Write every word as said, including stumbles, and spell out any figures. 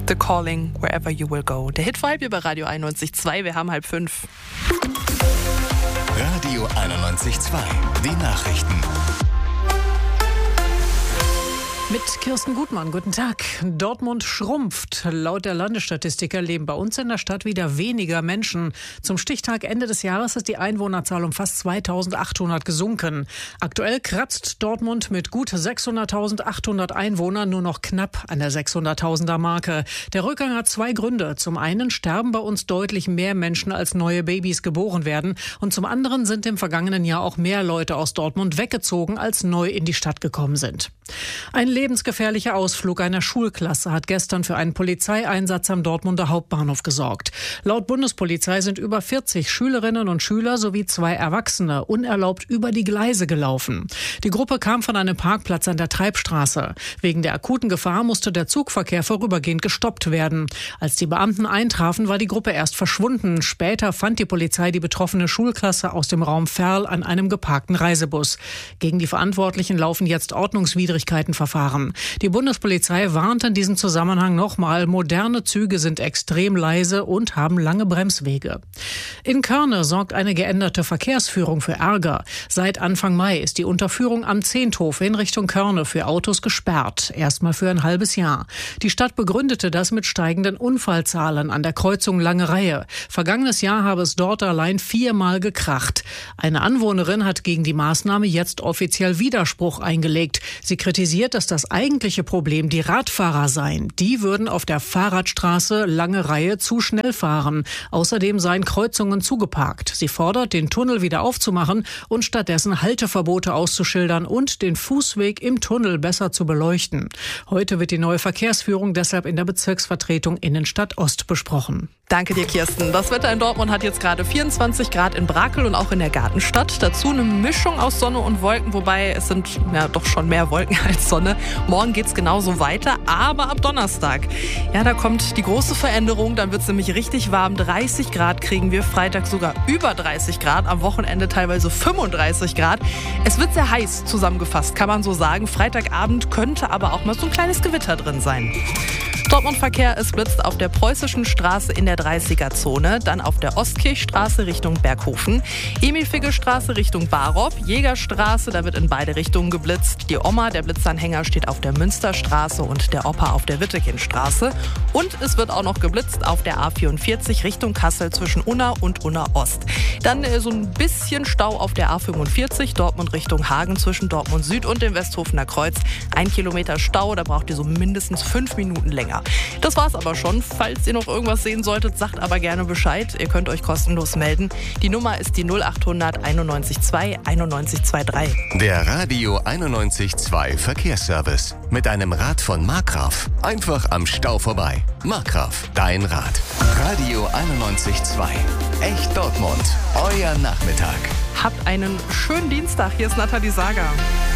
The Calling, Wherever You Will Go. Der Hit Vibe über Radio einundneunzig Komma zwei. Wir haben halb fünf. Radio einundneunzig Komma zwei. Die Nachrichten. Mit Kirsten Gutmann, guten Tag. Dortmund schrumpft. Laut der Landesstatistiker leben bei uns in der Stadt wieder weniger Menschen. Zum Stichtag Ende des Jahres ist die Einwohnerzahl um fast zweitausendachthundert gesunken. Aktuell kratzt Dortmund mit gut sechshunderttausendachthundert Einwohnern nur noch knapp an der sechshunderttausender Marke. Der Rückgang hat zwei Gründe. Zum einen sterben bei uns deutlich mehr Menschen, als neue Babys geboren werden. Und zum anderen sind im vergangenen Jahr auch mehr Leute aus Dortmund weggezogen, als neu in die Stadt gekommen sind. Ein lebensgefährlicher Ausflug einer Schulklasse hat gestern für einen Polizeieinsatz am Dortmunder Hauptbahnhof gesorgt. Laut Bundespolizei sind über vierzig Schülerinnen und Schüler sowie zwei Erwachsene unerlaubt über die Gleise gelaufen. Die Gruppe kam von einem Parkplatz an der Treibstraße. Wegen der akuten Gefahr musste der Zugverkehr vorübergehend gestoppt werden. Als die Beamten eintrafen, war die Gruppe erst verschwunden. Später fand die Polizei die betroffene Schulklasse aus dem Raum Verl an einem geparkten Reisebus. Gegen die Verantwortlichen laufen jetzt Ordnungswidrigkeitenverfahren. Die Bundespolizei warnt in diesem Zusammenhang nochmal, moderne Züge sind extrem leise und haben lange Bremswege. In Körne sorgt eine geänderte Verkehrsführung für Ärger. Seit Anfang Mai ist die Unterführung am Zehnthof in Richtung Körne für Autos gesperrt. Erstmal für ein halbes Jahr. Die Stadt begründete das mit steigenden Unfallzahlen an der Kreuzung Lange Reihe. Vergangenes Jahr habe es dort allein viermal gekracht. Eine Anwohnerin hat gegen die Maßnahme jetzt offiziell Widerspruch eingelegt. Sie kritisiert, dass das eigentliche Problem die Radfahrer seien. Die würden auf der Fahrradstraße Lange Reihe zu schnell fahren. Außerdem seien Kreuzungen zugeparkt. Sie fordert, den Tunnel wieder aufzumachen und stattdessen Halteverbote auszuschildern und den Fußweg im Tunnel besser zu beleuchten. Heute wird die neue Verkehrsführung deshalb in der Bezirksvertretung Innenstadt Ost besprochen. Danke dir, Kirsten. Das Wetter in Dortmund hat jetzt gerade vierundzwanzig Grad in Brakel und auch in der Gartenstadt. Dazu eine Mischung aus Sonne und Wolken, wobei es sind ja doch schon mehr Wolken als Sonne. Morgen geht's genauso weiter, aber ab Donnerstag, ja, da kommt die große Veränderung. Dann wird's nämlich richtig warm. dreißig Grad kriegen wir, Freitag sogar über dreißig Grad, am Wochenende teilweise fünfunddreißig Grad. Es wird sehr heiß zusammengefasst, kann man so sagen. Freitagabend könnte aber auch mal so ein kleines Gewitter drin sein. Dortmund-Verkehr, es blitzt auf der Preußischen Straße in der dreißiger-Zone, dann auf der Ostkirchstraße Richtung Berghofen, Emil-Figge-Straße Richtung Barop, Jägerstraße, da wird in beide Richtungen geblitzt. Die Oma, der Blitzanhänger, steht auf der Münsterstraße und der Opa auf der Wittekindstraße. Und es wird auch noch geblitzt auf der A vierundvierzig Richtung Kassel zwischen Unna und Unna Ost. Dann äh, so ein bisschen Stau auf der A fünfundvierzig, Dortmund Richtung Hagen zwischen Dortmund Süd und dem Westhofener Kreuz. Ein Kilometer Stau, da braucht ihr so mindestens fünf Minuten länger. Das war's aber schon. Falls ihr noch irgendwas sehen solltet, sagt aber gerne Bescheid. Ihr könnt euch kostenlos melden. Die Nummer ist die null achthundert einundneunzig zwei einundneunzig dreiundzwanzig. Der Radio einundneunzig Komma zwei Verkehrsservice. Mit einem Rad von Markgraf. Einfach am Stau vorbei. Markgraf, dein Rad. Radio einundneunzig Komma zwei. Echt Dortmund. Euer Nachmittag. Habt einen schönen Dienstag. Hier ist Nathalie Sager.